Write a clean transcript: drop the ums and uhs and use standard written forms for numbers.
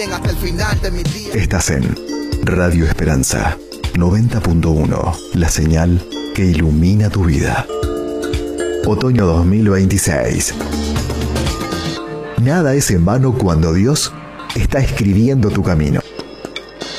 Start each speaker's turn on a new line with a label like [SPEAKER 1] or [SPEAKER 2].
[SPEAKER 1] hasta el final de mi día.
[SPEAKER 2] Estás en Radio Esperanza 90.1, la señal que ilumina tu vida. Otoño 2026. Nada es en vano cuando Dios está escribiendo tu camino.